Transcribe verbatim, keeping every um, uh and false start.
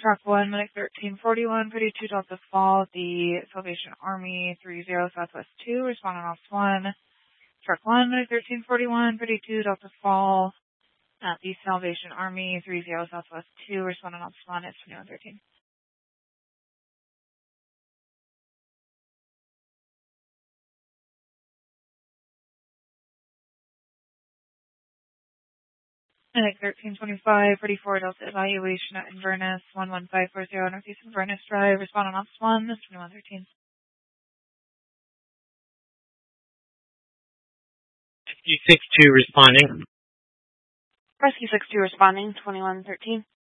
Truck one, Medic thirteen forty-one, Pretty two Delta Fall, the Salvation Army three zero Southwest two, respond on Ops one. Truck one, Medic thirteen forty-one, Pretty two Delta Fall, at the Salvation Army three zero Southwest two, respond on Ops one, it's twenty-one thirteen. Medic thirteen twenty-five, Pretty four Delta Evaluation at Inverness, one one five four zero Northeast Inverness Drive, respond on Ops one, it's twenty-one thirteen. Rescue six two responding. Rescue six two responding, twenty-one thirteen.